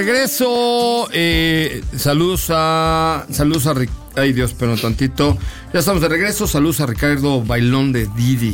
Regreso, saludos a ay Dios, pero tantito, ya estamos de regreso. Saludos a Ricardo Bailón de Didi,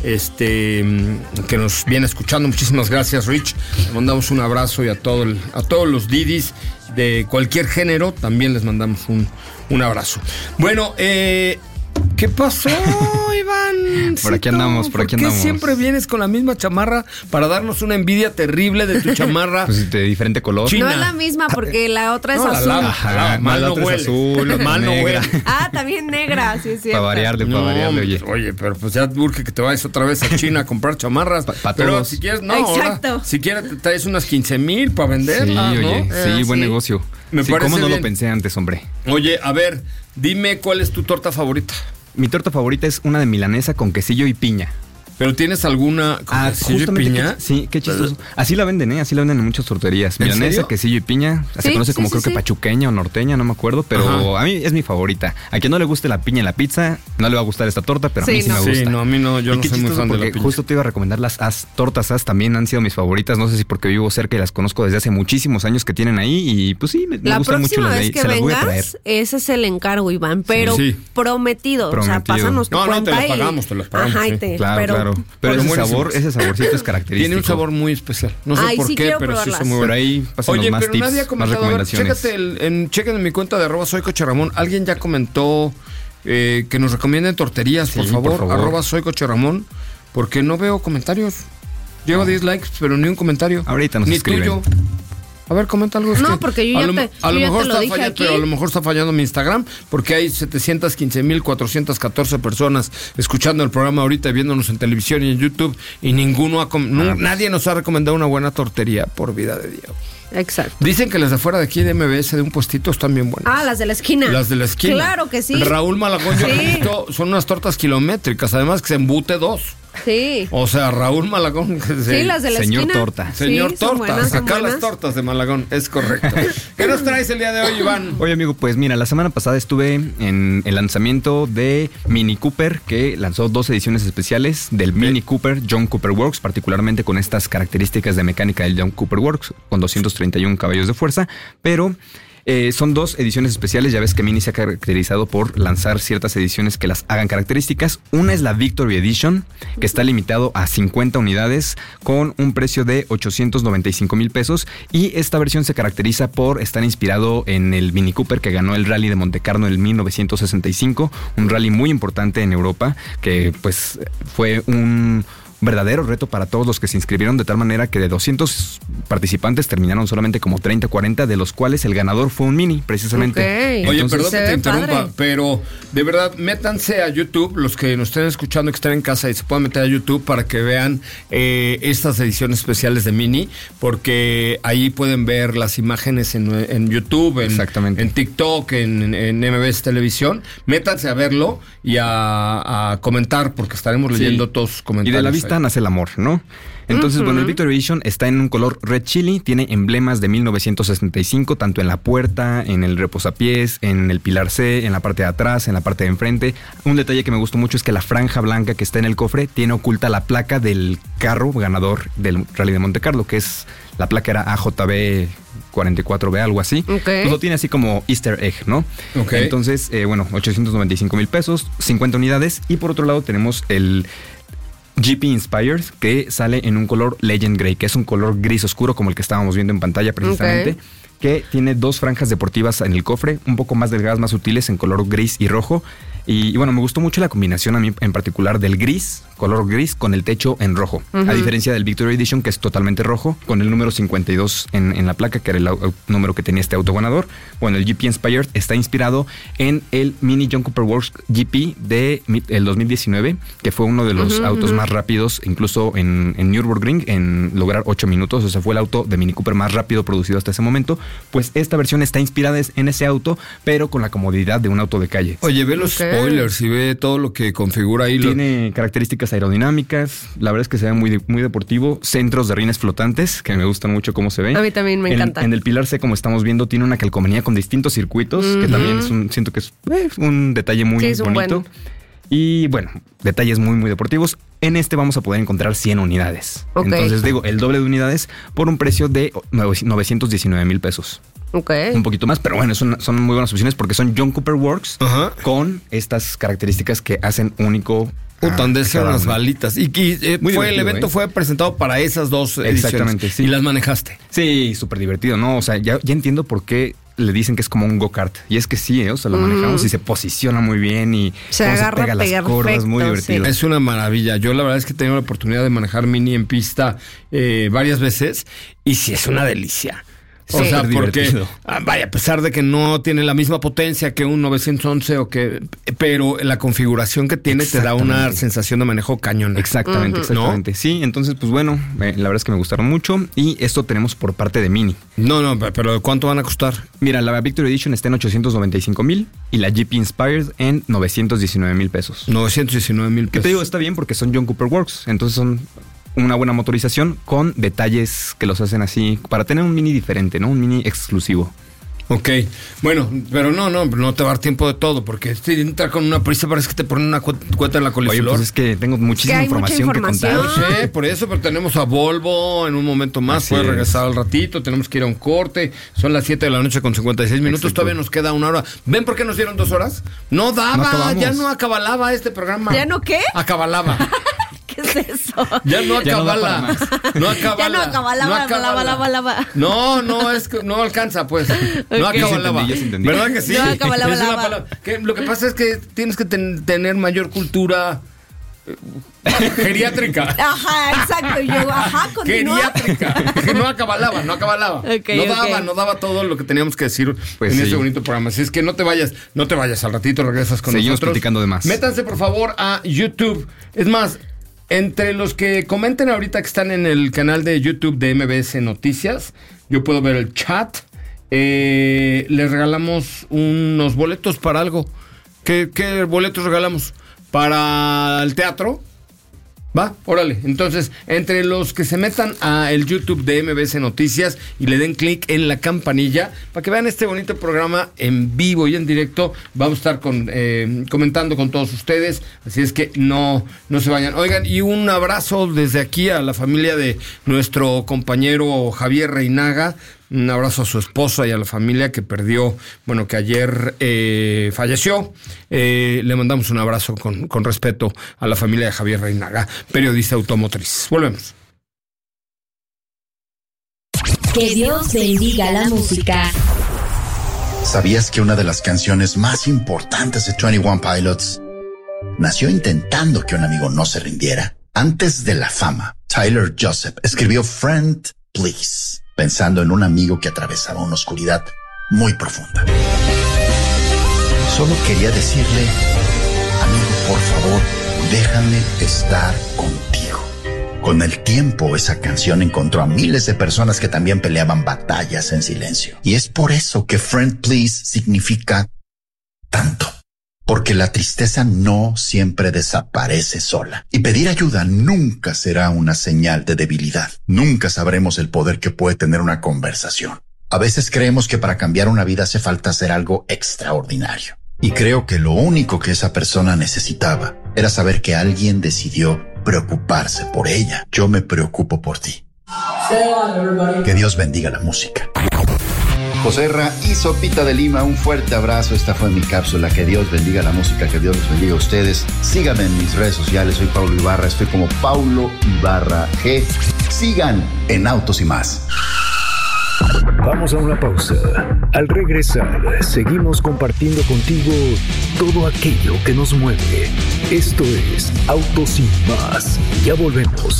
que nos viene escuchando. Muchísimas gracias, Rich. Le mandamos un abrazo y a todos los Didis de cualquier género también les mandamos un abrazo. Bueno, ¿qué pasó, Iván? Por aquí andamos. ¿Por qué siempre vienes con la misma chamarra para darnos una envidia terrible de tu chamarra? Pues de diferente color. China. No es la misma porque la otra es azul. Mal no huele. Azul, mal no huele. También negra, sí es cierto. Para variarle, oye, pero pues ya urge que te vayas otra vez a China a comprar chamarras. Pero todos. si quieres, Exacto. Ahora, si quieres te traes unas 15,000 para venderlas, sí, oye, ¿no? sí, buen negocio. Me parece ¿Cómo no bien. lo pensé antes, hombre? Oye, a ver, dime cuál es tu torta favorita. Mi torta favorita es una de milanesa con quesillo y piña. ¿Pero tienes alguna con quesillo y piña? Sí, qué chistoso. Así la venden, Así la venden en muchas torterías. Milanesa, serio? quesillo y piña. Se conoce como creo que pachuqueña o norteña, no me acuerdo. Pero a mí es mi favorita. A quien no le guste la piña en la pizza, no le va a gustar esta torta, pero a mí sí me gusta. Sí, no, a mí no, yo no soy muy fan de la piña. Justo te iba a recomendar las tortas As, también han sido mis favoritas. No sé si porque vivo cerca y las conozco desde hace muchísimos años que tienen ahí. Y pues sí, me gustan mucho las de ahí. La próxima vez que vengas, ese es el encargo, Iván. Pero prometido. O sea, pásanos tu cuenta. No, te las pagamos. Ajá, claro. Pero ese saborcito es característico. Tiene un sabor muy especial. No sé por qué, pero sí son muy buenos. Por ahí pasan más tips, nadie ha comentado. más recomendaciones. Chequen en mi cuenta de @soycocheramón. Alguien ya comentó que nos recomienden torterías, por favor. @soycocheramón, porque no veo comentarios. Llevo 10 likes, pero ni un comentario. Ahorita nos escriben. Tuyo. A ver, comenta algo. No, porque yo a lo mejor te lo dije aquí. Pero a lo mejor está fallando mi Instagram, porque hay 715,414 personas escuchando el programa ahorita y viéndonos en televisión y en YouTube, y nadie nos ha recomendado una buena tortería, por vida de Dios. Exacto. Dicen que las de afuera de aquí de MBS, de un puestito, están bien buenas. Las de la esquina. Las de la esquina. Claro que sí. Raúl Malagón, yo he visto, son unas tortas kilométricas, además que se embute 2. Sí. O sea, Raúl Malagón. Sí, las de la señor esquina. Torta. Señor Torta. Buenas, Acá las tortas de Malagón, es correcto. ¿Qué nos traes el día de hoy, Iván? Oye, amigo, pues mira, la semana pasada estuve en el lanzamiento de Mini Cooper, que lanzó 2 ediciones especiales del Mini Cooper John Cooper Works, particularmente con estas características de mecánica del John Cooper Works, con 231 caballos de fuerza, pero son 2 ediciones especiales. Ya ves que Mini se ha caracterizado por lanzar ciertas ediciones que las hagan características. Una es la Victory Edition, que está limitado a 50 unidades con un precio de 895,000 pesos. Y esta versión se caracteriza por estar inspirado en el Mini Cooper que ganó el Rally de Montecarlo en el 1965. Un rally muy importante en Europa, que pues fue un verdadero reto para todos los que se inscribieron, de tal manera que de 200 participantes terminaron solamente como 30 o 40, de los cuales el ganador fue un Mini, precisamente. Okay. Oye, Entonces, perdón que te interrumpa, padre. pero de verdad, métanse a YouTube, los que nos estén escuchando, que estén en casa, y se puedan meter a YouTube para que vean estas ediciones especiales de Mini, porque ahí pueden ver las imágenes en YouTube, en TikTok, en MBS Televisión. Métanse a verlo y a comentar, porque estaremos leyendo todos sus comentarios. Y de la vista nace el amor, ¿no? Entonces, bueno, el Victory Edition está en un color red chili, tiene emblemas de 1965, tanto en la puerta, en el reposapiés, en el pilar C, en la parte de atrás, en la parte de enfrente. Un detalle que me gustó mucho es que la franja blanca que está en el cofre tiene oculta la placa del carro ganador del Rally de Montecarlo, que es, la placa era AJB 44B, algo así. Okay. Pues lo tiene así como Easter egg, ¿no? Okay. Entonces, 895,000 pesos, 50 unidades. Y por otro lado tenemos el GP Inspired, que sale en un color Legend Grey, que es un color gris oscuro como el que estábamos viendo en pantalla precisamente. Okay. Que tiene 2 franjas deportivas en el cofre, un poco más delgadas, más sutiles, en color gris y rojo. Y bueno, me gustó mucho la combinación a mí en particular del gris, color gris, con el techo en rojo. A diferencia del Victory Edition, que es totalmente rojo, con el número 52 en la placa, que era el número que tenía este auto ganador. Bueno, el GP Inspired está inspirado en el Mini John Cooper Works GP del 2019, que fue uno de los autos más rápidos, incluso en Nürburgring, en lograr 8 minutos. O sea, fue el auto de Mini Cooper más rápido producido hasta ese momento. Pues esta versión está inspirada en ese auto, pero con la comodidad de un auto de calle. Oye, ve los spoilers y ve todo lo que configura ahí. Tiene características aerodinámicas, la verdad es que se ve muy, muy deportivo. Centros de rines flotantes, que me gustan mucho cómo se ven. A mí también me encanta. En el pilar C, como estamos viendo, tiene una calcomanía con distintos circuitos, que también siento que es un detalle muy bonito. Y bueno, detalles muy, muy deportivos. En este vamos a poder encontrar 100 unidades. Okay. Entonces digo, el doble de unidades por un precio de 919,000 pesos. Okay. Un poquito más, pero bueno, son muy buenas opciones porque son John Cooper Works con estas características que hacen único. Han de ser unas balitas. Y el evento fue presentado para esas dos ediciones. Exactamente, sí. ¿Y las manejaste? Sí, súper divertido, ¿no? O sea, ya entiendo por qué le dicen que es como un go-kart. Y es que sí, o sea, lo manejamos y se posiciona muy bien y se agarra, pega las curvas, muy divertido. Sí. Es una maravilla. Yo la verdad es que he tenido la oportunidad de manejar Mini en pista varias veces y sí es una delicia. O sea, porque, a pesar de que no tiene la misma potencia que un 911 pero la configuración que tiene te da una sensación de manejo cañón. Exactamente. ¿No? Sí, entonces, pues bueno, la verdad es que me gustaron mucho y esto tenemos por parte de Mini. No, pero ¿cuánto van a costar? Mira, la Victory Edition está en 895,000 y la GP Inspired en 919,000 pesos. 919,000 pesos. Que te digo, está bien porque son John Cooper Works, entonces son una buena motorización con detalles que los hacen así para tener un Mini diferente, ¿no? Un Mini exclusivo. Ok, bueno, pero no te va a dar tiempo de todo, porque si entrar con una prisa parece que te ponen una cuenta en la coliflor. Oye, pues es que tengo muchísima información que contar. Sí, por eso, pero tenemos a Volvo en un momento más, puede regresar al ratito, tenemos que ir a un corte, son las 7 de la noche con 56 minutos, exacto. Todavía nos queda una hora. ¿Ven por qué nos dieron 2 horas? No daba, ya no acabalaba este programa. ¿Ya no qué? Acabalaba. ¿Qué es eso? Ya no acabala. No acabala. No, es que no alcanza, pues. No acabalaba. ¿Verdad que sí? No acabalaba. Es una palabra. Lo que pasa es que tienes que tener mayor cultura geriátrica. Ajá, exacto. Continúa. Geriátrica. Que no acabalaba. No daba todo lo que teníamos que decir en ese bonito programa. Así es que no te vayas al ratito, regresas con Seguimos nosotros. platicando de más. Métanse, por favor, a YouTube. Es más, entre los que comenten ahorita que están en el canal de YouTube de MBS Noticias, yo puedo ver el chat. Les regalamos unos boletos para algo. ¿Qué boletos regalamos? Para el teatro. ¿Va? Órale. Entonces, entre los que se metan a el YouTube de MBS Noticias y le den clic en la campanilla para que vean este bonito programa en vivo y en directo, vamos a estar comentando con todos ustedes. Así es que no se vayan. Oigan, y un abrazo desde aquí a la familia de nuestro compañero Javier Reinaga. Un abrazo a su esposa y a la familia que que ayer falleció. Le mandamos un abrazo con respeto a la familia de Javier Reinaga, periodista automotriz. Volvemos. Que Dios bendiga la música. ¿Sabías que una de las canciones más importantes de 21 Pilots nació intentando que un amigo no se rindiera? Antes de la fama, Tyler Joseph escribió Friend, Please, pensando en un amigo que atravesaba una oscuridad muy profunda. Solo quería decirle, amigo, por favor, déjame estar contigo. Con el tiempo, esa canción encontró a miles de personas que también peleaban batallas en silencio. Y es por eso que Friend Please significa tanto. Porque la tristeza no siempre desaparece sola. Y pedir ayuda nunca será una señal de debilidad. Nunca sabremos el poder que puede tener una conversación. A veces creemos que para cambiar una vida hace falta hacer algo extraordinario. Y creo que lo único que esa persona necesitaba era saber que alguien decidió preocuparse por ella. Yo me preocupo por ti. Que Dios bendiga la música. Joserra y Sopita de Lima, un fuerte abrazo. Esta fue mi cápsula. Que Dios bendiga la música, que Dios los bendiga a ustedes. Síganme en mis redes sociales, soy Paulo Ibarra, estoy como Paulo Ibarra G. Sigan en Autos y Más. Vamos a una pausa. Al regresar, seguimos compartiendo contigo todo aquello que nos mueve. Esto es Autos y Más. Ya volvemos.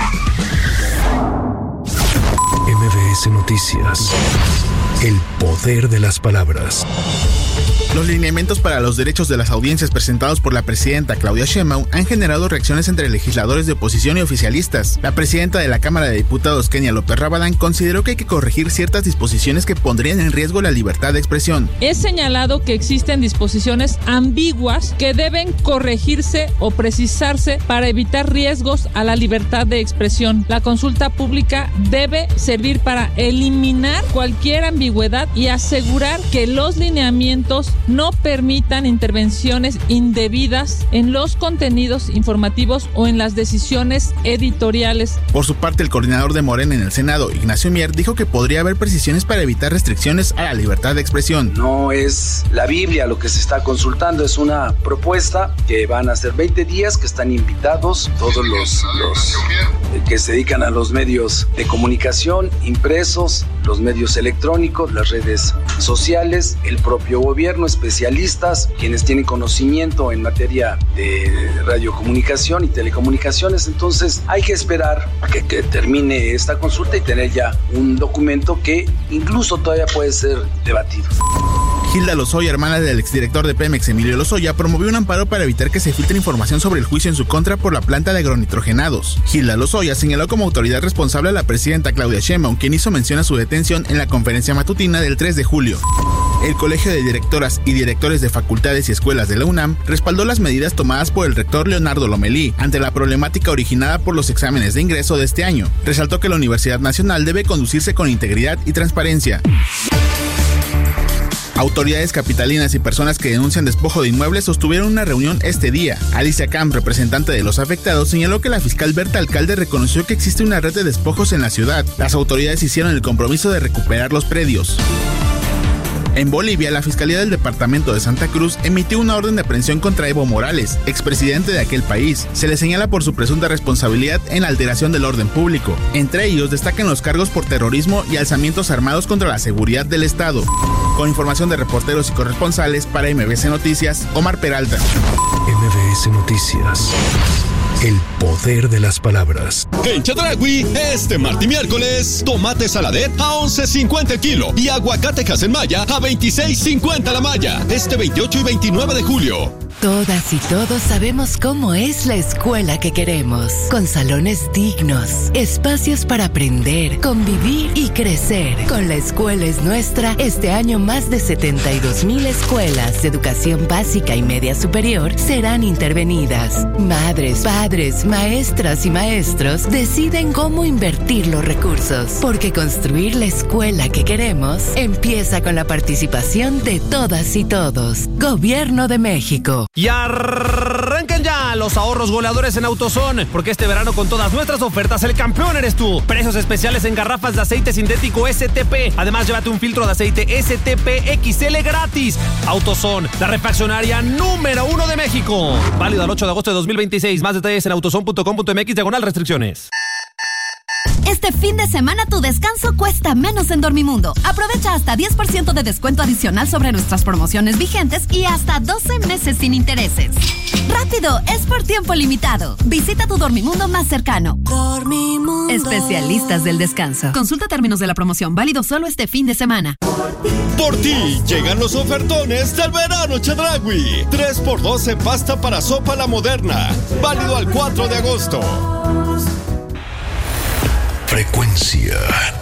MBS Noticias. El poder de las palabras. Los lineamientos para los derechos de las audiencias presentados por la presidenta Claudia Sheinbaum han generado reacciones entre legisladores de oposición y oficialistas. La presidenta de la Cámara de Diputados, Kenia López Rabadán, consideró que hay que corregir ciertas disposiciones que pondrían en riesgo la libertad de expresión. Es señalado que existen disposiciones ambiguas que deben corregirse o precisarse para evitar riesgos a la libertad de expresión. La consulta pública debe servir para eliminar cualquier ambigüedad ambigüedad y asegurar que los lineamientos no permitan intervenciones indebidas en los contenidos informativos o en las decisiones editoriales. Por su parte, el coordinador de Morena en el Senado, Ignacio Mier, dijo que podría haber precisiones para evitar restricciones a la libertad de expresión. No es la Biblia lo que se está consultando, es una propuesta que van a ser 20 días, que están invitados todos los que se dedican a los medios de comunicación, impresos, los medios electrónicos, las redes sociales, el propio gobierno, especialistas, quienes tienen conocimiento en materia de radiocomunicación y telecomunicaciones. Entonces hay que esperar a que termine esta consulta y tener ya un documento que incluso todavía puede ser debatido. Hilda Lozoya, hermana del exdirector de Pemex, Emilio Lozoya, promovió un amparo para evitar que se filtre información sobre el juicio en su contra por la planta de agronitrogenados. Hilda Lozoya señaló como autoridad responsable a la presidenta Claudia Sheinbaum, quien hizo mención a su detención en la conferencia matutina del 3 de julio. El Colegio de Directoras y Directores de Facultades y Escuelas de la UNAM respaldó las medidas tomadas por el rector Leonardo Lomelí ante la problemática originada por los exámenes de ingreso de este año. Resaltó que la Universidad Nacional debe conducirse con integridad y transparencia. Autoridades capitalinas y personas que denuncian despojo de inmuebles sostuvieron una reunión este día. Alicia Camp, representante de los afectados, señaló que la fiscal Berta Alcalde reconoció que existe una red de despojos en la ciudad. Las autoridades hicieron el compromiso de recuperar los predios. En Bolivia, la Fiscalía del Departamento de Santa Cruz emitió una orden de aprehensión contra Evo Morales, expresidente de aquel país. Se le señala por su presunta responsabilidad en la alteración del orden público. Entre ellos destacan los cargos por terrorismo y alzamientos armados contra la seguridad del Estado. Con información de reporteros y corresponsales para MBC Noticias, Omar Peralta. MBS Noticias. El poder de las palabras. En Chedraui, este martes y miércoles, tomate saladet a $11.50 el kilo y aguacate Hasenmaya a $26.50 la malla. Este 28 y 29 de julio. Todas y todos sabemos cómo es la escuela que queremos, con salones dignos, espacios para aprender, convivir y crecer. Con La Escuela es Nuestra, este año más de 72,000 escuelas de educación básica y media superior serán intervenidas. Madres, padres, maestras y maestros deciden cómo invertir los recursos, porque construir la escuela que queremos empieza con la participación de todas y todos. Gobierno de México. Y arranquen ya los ahorros goleadores en AutoZone, porque este verano con todas nuestras ofertas el campeón eres tú. Precios especiales en garrafas de aceite sintético STP. Además, llévate un filtro de aceite STP XL gratis. AutoZone, la refaccionaria número 1 de México. Válido al 8 de agosto de 2026. Más detalles en autozone.com.mx/restricciones. Este fin de semana tu descanso cuesta menos en Dormimundo. Aprovecha hasta 10% de descuento adicional sobre nuestras promociones vigentes y hasta 12 meses sin intereses. ¡Rápido! Es por tiempo limitado. Visita tu Dormimundo más cercano. Dormimundo. Especialistas del descanso. Consulta términos de la promoción. Válido solo este fin de semana. Por ti llegan los ofertones del verano Chedraui. 3x2 en pasta para sopa La Moderna. Válido al 4 de agosto. Frecuencia